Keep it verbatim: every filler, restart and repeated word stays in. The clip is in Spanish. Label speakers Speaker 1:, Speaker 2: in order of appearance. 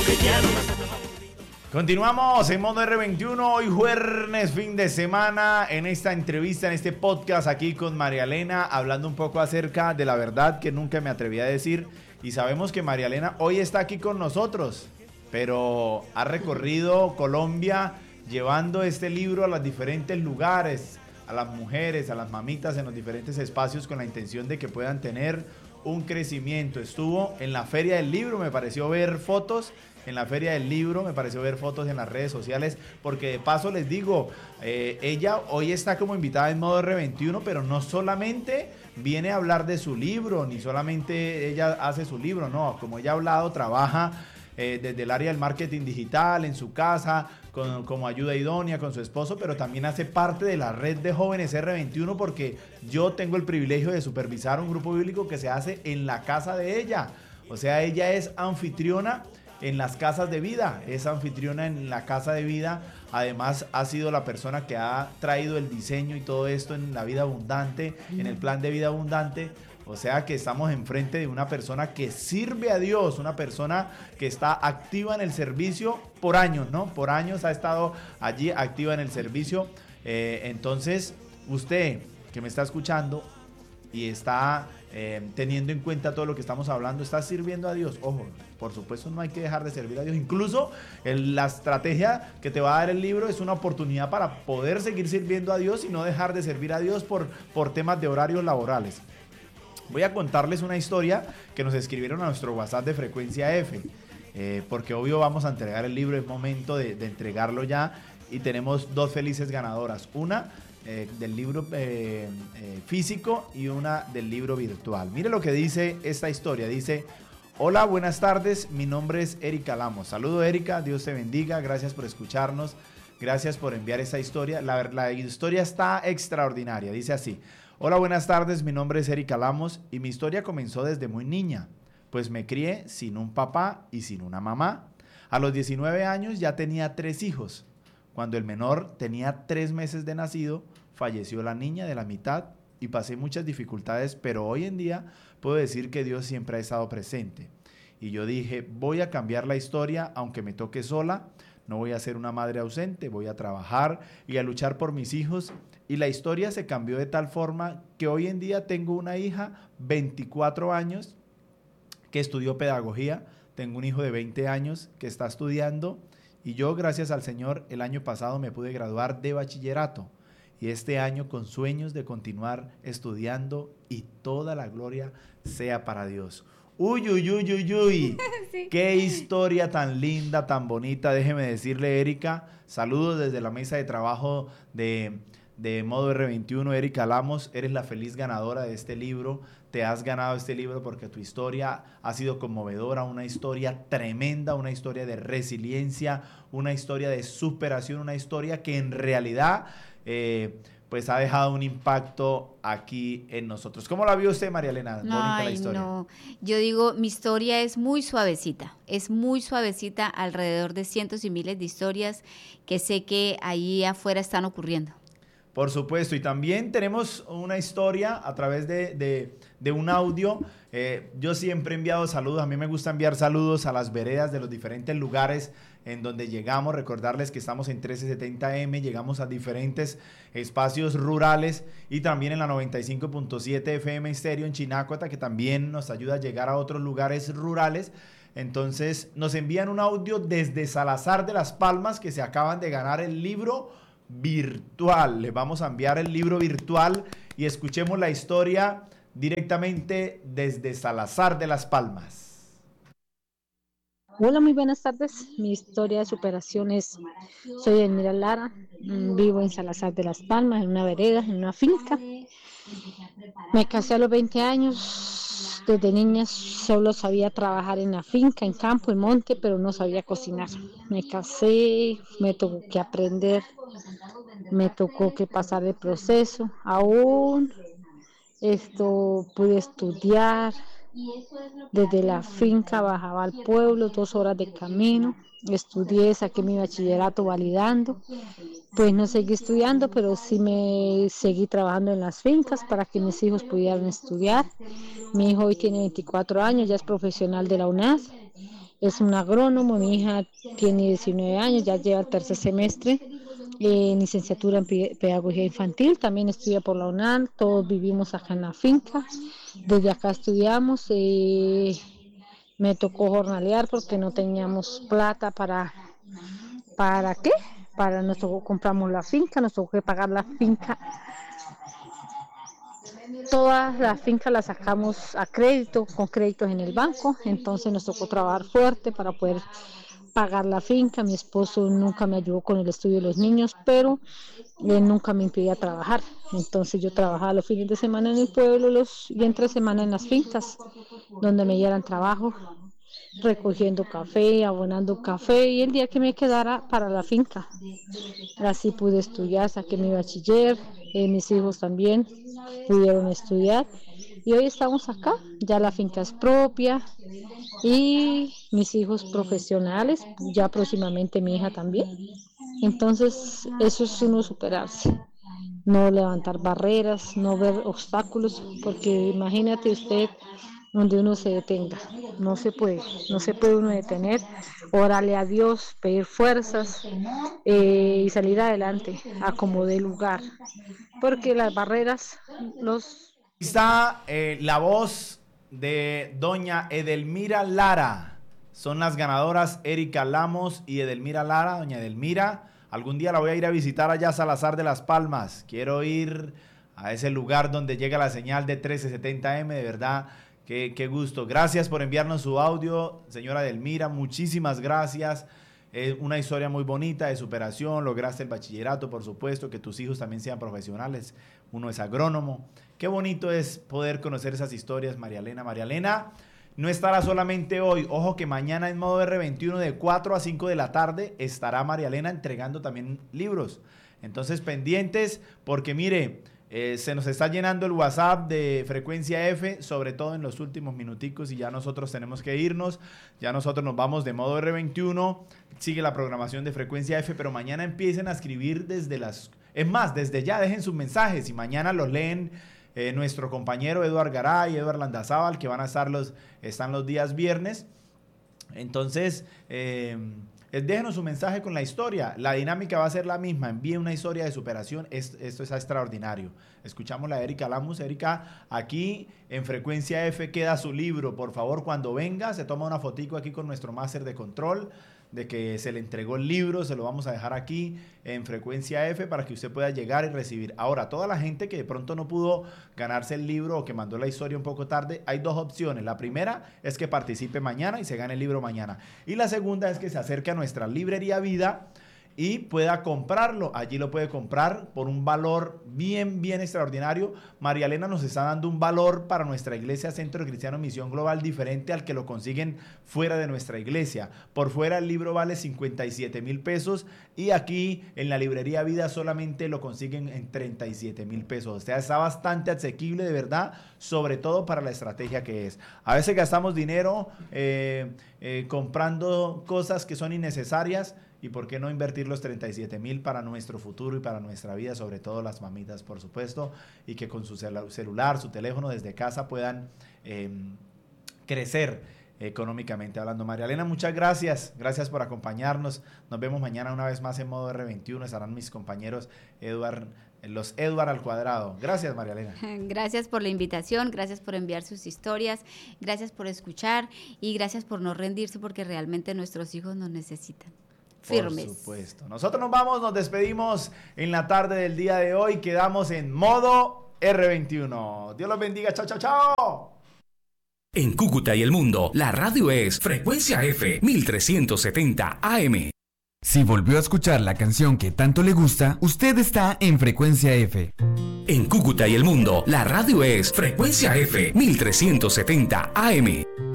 Speaker 1: Continuamos en Modo erre veintiuno, hoy jueves, fin de semana, en esta entrevista, en este podcast aquí con María Elena, hablando un poco acerca de la verdad que nunca me atreví a decir. Y sabemos que María Elena hoy está aquí con nosotros, pero ha recorrido Colombia llevando este libro a los diferentes lugares, a las mujeres, a las mamitas en los diferentes espacios con la intención de que puedan tener un crecimiento. Estuvo en la Feria del Libro, me pareció ver fotos en la Feria del Libro, me pareció ver fotos en las redes sociales, porque de paso les digo, eh, ella hoy está como invitada en Modo erre veintiuno, pero no solamente viene a hablar de su libro, ni solamente ella hace su libro, no, como ella ha hablado, trabaja eh, desde el área del marketing digital, en su casa, con, como ayuda idónea con su esposo, pero también hace parte de la red de jóvenes erre veintiuno, porque yo tengo el privilegio de supervisar un grupo bíblico que se hace en la casa de ella, o sea, ella es anfitriona en las casas de vida, es anfitriona en la casa de vida, además ha sido la persona que ha traído el diseño y todo esto en la vida abundante, en el plan de vida abundante, o sea que estamos enfrente de una persona que sirve a Dios, una persona que está activa en el servicio por años, ¿no? Por años ha estado allí activa en el servicio, eh, entonces usted que me está escuchando y está eh, teniendo en cuenta todo lo que estamos hablando, está sirviendo a Dios. Ojo, por supuesto no hay que dejar de servir a Dios. Incluso el, la estrategia que te va a dar el libro es una oportunidad para poder seguir sirviendo a Dios y no dejar de servir a Dios por, por temas de horarios laborales. Voy a contarles una historia que nos escribieron a nuestro WhatsApp de Frecuencia F, eh, porque obvio vamos a entregar el libro, es momento de, de entregarlo ya, y tenemos dos felices ganadoras, una Eh, del libro eh, eh, físico y una del libro virtual. Mire lo que dice esta historia, dice: hola, buenas tardes, mi nombre es Erika Lamos. Saludo, Erika, Dios te bendiga, gracias por escucharnos, gracias por enviar esta historia. La, la historia está extraordinaria, dice así: hola, buenas tardes, mi nombre es Erika Lamos y mi historia comenzó desde muy niña, pues me crié sin un papá y sin una mamá. A los diecinueve años ya tenía tres hijos. Cuando el menor tenía tres meses de nacido, falleció la niña de la mitad y pasé muchas dificultades, pero hoy en día puedo decir que Dios siempre ha estado presente. Y yo dije, voy a cambiar la historia, aunque me toque sola, no voy a ser una madre ausente, voy a trabajar y a luchar por mis hijos. Y la historia se cambió de tal forma que hoy en día tengo una hija, veinticuatro años, que estudió pedagogía, tengo un hijo de veinte años que está estudiando. Y yo, gracias al Señor, el año pasado me pude graduar de bachillerato. Y este año con sueños de continuar estudiando y toda la gloria sea para Dios. Uy, uy, uy, uy, uy. Sí. Qué historia tan linda, tan bonita. Déjeme decirle, Erika, saludos desde la mesa de trabajo de, de Modo erre veintiuno. Erika Lamos, eres la feliz ganadora de este libro. Te has ganado este libro porque tu historia ha sido conmovedora, una historia tremenda, una historia de resiliencia, una historia de superación, una historia que en realidad eh, pues ha dejado un impacto aquí en nosotros. ¿Cómo la vio usted, María Elena? Bonita
Speaker 2: Ay,
Speaker 1: la historia.
Speaker 2: No, yo digo, mi historia es muy suavecita, es muy suavecita, alrededor de cientos y miles de historias que sé que ahí afuera están ocurriendo.
Speaker 1: Por supuesto, y también tenemos una historia a través de, de, de un audio. Eh, yo siempre he enviado saludos, a mí me gusta enviar saludos a las veredas de los diferentes lugares en donde llegamos. Recordarles que estamos en trece setenta eme, llegamos a diferentes espacios rurales y también en la noventa y cinco punto siete efe eme estéreo en Chinácota, que también nos ayuda a llegar a otros lugares rurales. Entonces nos envían un audio desde Salazar de las Palmas, que se acaban de ganar el libro virtual. Les vamos a enviar el libro virtual y escuchemos la historia directamente desde Salazar de las Palmas.
Speaker 3: Hola, muy buenas tardes. Mi historia de superación es, soy Elmira Lara, vivo en Salazar de las Palmas, en una vereda, en una finca. Me casé a los veinte años. Desde niña solo sabía trabajar en la finca, en campo, en monte, pero no sabía cocinar. Me casé, me tocó que aprender, me tocó que pasar el proceso. Aún esto pude estudiar. Desde la finca bajaba al pueblo, dos horas de camino. Estudié, saqué mi bachillerato validando. Pues no seguí estudiando, pero sí me seguí trabajando en las fincas para que mis hijos pudieran estudiar. Mi hijo hoy tiene veinticuatro años, ya es profesional de la UNAS. es un agrónomo, mi hija tiene diecinueve años, ya lleva el tercer semestre en licenciatura en pedagogía infantil, también estudia por la UNAM, todos vivimos acá en la finca, desde acá estudiamos, eh, me tocó jornalear porque no teníamos plata para, ¿para qué? Para nos tocó, compramos la finca, nos tocó que pagar la finca. Todas las fincas las sacamos a crédito, con créditos en el banco, entonces nos tocó trabajar fuerte para poder pagar la finca. Mi esposo nunca me ayudó con el estudio de los niños, pero él nunca me impedía trabajar. Entonces yo trabajaba los fines de semana en el pueblo los, y entre semana en las fincas, donde me dieran trabajo, recogiendo café, abonando café, y el día que me quedara para la finca. Así pude estudiar, saqué mi bachiller, eh, mis hijos también pudieron estudiar y hoy estamos acá, ya la finca es propia y mis hijos profesionales, ya próximamente mi hija también. Entonces eso es uno superarse, no levantar barreras, no ver obstáculos, porque imagínate usted donde uno se detenga, no se puede, no se puede uno detener, orarle a Dios, pedir fuerzas eh, y salir adelante a como dé lugar, porque las barreras los...
Speaker 1: Está eh, la voz de doña Edelmira Lara, son las ganadoras Erika Lamos y Edelmira Lara. Doña Edelmira, algún día la voy a ir a visitar allá a Salazar de las Palmas, quiero ir a ese lugar donde llega la señal de trece setenta eme, de verdad. Qué, qué gusto. Gracias por enviarnos su audio, señora Edelmira. Muchísimas gracias. Es una historia muy bonita de superación. Lograste el bachillerato, por supuesto, que tus hijos también sean profesionales. Uno es agrónomo. Qué bonito es poder conocer esas historias, María Elena. María Elena no estará solamente hoy. Ojo que mañana en Modo erre veintiuno de cuatro a cinco de la tarde estará María Elena entregando también libros. Entonces, pendientes, porque mire... Eh, se nos está llenando el WhatsApp de Frecuencia F, sobre todo en los últimos minuticos, y ya nosotros tenemos que irnos. Ya nosotros nos vamos de Modo erre veintiuno. Sigue la programación de Frecuencia F, pero mañana empiecen a escribir desde las... Es más, desde ya dejen sus mensajes y mañana los leen eh, nuestro compañero Eduard Garay y Eduard Landazábal, que van a estar los, están los días viernes. Entonces... Eh, déjenos su mensaje con la historia. La dinámica va a ser la misma. Envíe una historia de superación. Esto, esto es extraordinario. Escuchamos la Erika Lamos. Erika, aquí en Frecuencia F queda su libro. Por favor, cuando venga, se toma una fotico aquí con nuestro máster de control de que se le entregó el libro. Se lo vamos a dejar aquí en Frecuencia F para que usted pueda llegar y recibir. Ahora, toda la gente que de pronto no pudo ganarse el libro o que mandó la historia un poco tarde, hay dos opciones. La primera es que participe mañana y se gane el libro mañana. Y la segunda es que se acerque a nuestra librería Vida y pueda comprarlo. Allí lo puede comprar por un valor bien, bien extraordinario. María Elena nos está dando un valor para nuestra iglesia Centro Cristiano Misión Global diferente al que lo consiguen fuera de nuestra iglesia. Por fuera el libro vale cincuenta y siete mil pesos y aquí en la librería Vida solamente lo consiguen en treinta y siete mil pesos. O sea, está bastante asequible de verdad, sobre todo para la estrategia que es. A veces gastamos dinero eh, eh, comprando cosas que son innecesarias. ¿Y por qué no invertir los treinta y siete mil para nuestro futuro y para nuestra vida? Sobre todo las mamitas, por supuesto, y que con su cel- celular, su teléfono desde casa puedan eh, crecer económicamente hablando. María Elena, muchas gracias. Gracias por acompañarnos. Nos vemos mañana una vez más en Modo erre veintiuno. Estarán mis compañeros Eduard, los Eduard al cuadrado. Gracias, María Elena.
Speaker 2: Gracias por la invitación, gracias por enviar sus historias, gracias por escuchar y gracias por no rendirse porque realmente nuestros hijos nos necesitan. Firmes.
Speaker 1: Por supuesto. Nosotros nos vamos, nos despedimos en la tarde del día de hoy. Quedamos en Modo erre veintiuno. Dios los bendiga. Chao, chao, chao.
Speaker 4: En Cúcuta y el mundo, la radio es Frecuencia F mil trescientos setenta A M.
Speaker 5: Si volvió a escuchar la canción que tanto le gusta, usted está en Frecuencia F.
Speaker 4: En Cúcuta y el mundo, la radio es Frecuencia F mil trescientos setenta A M.